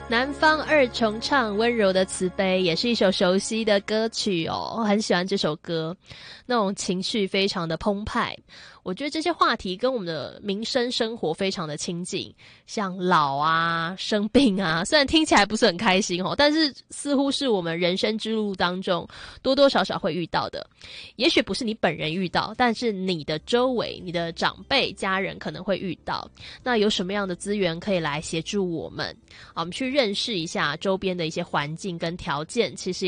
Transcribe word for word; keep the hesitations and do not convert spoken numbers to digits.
南方二重唱温柔的慈悲，也是一首熟悉的歌曲哦，我很喜欢这首歌，那种情绪非常的澎湃。我觉得这些话题跟我们的民生生活非常的亲近，像老啊、生病啊，虽然听起来不是很开心哦，但是似乎是我们人生之路当中多多少少会遇到的。也许不是你本人遇到，但是你的周围、你的长辈、家人可能会遇到。那有什么样的资源可以来协助我们？啊，我们去认识一下周边的一些环境跟条件，其实